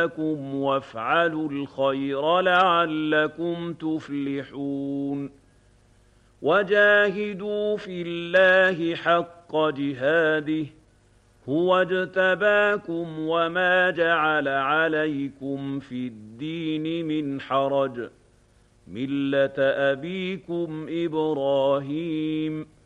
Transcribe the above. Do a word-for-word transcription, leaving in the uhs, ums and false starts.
لكم وافعلوا الخير لعلكم تفلحون وجاهدوا في الله حق جهاده هو اجتباكم وما جعل عليكم في الدين من حرج ملة أبيكم إبراهيم